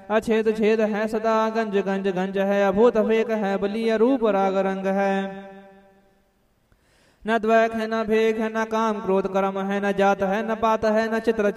अछेद छेद है सदा, गंज गंज गंज है, अभूत फेक है, बलिया रूप राग रंग है। न द्वैक है न भेग है, न काम क्रोध कर्म है, न जात है न पात है, न चित्र